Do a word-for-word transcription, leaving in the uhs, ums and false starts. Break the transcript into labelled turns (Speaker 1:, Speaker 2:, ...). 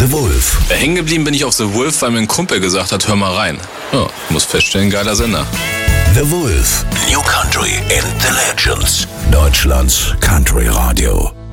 Speaker 1: The Wolf.
Speaker 2: Hängen geblieben bin ich auf The Wolf, weil mir ein Kumpel gesagt hat, hör mal rein. Ja, muss feststellen, geiler Sender.
Speaker 1: The Wolf. New Country and the Legends. Deutschlands Country Radio.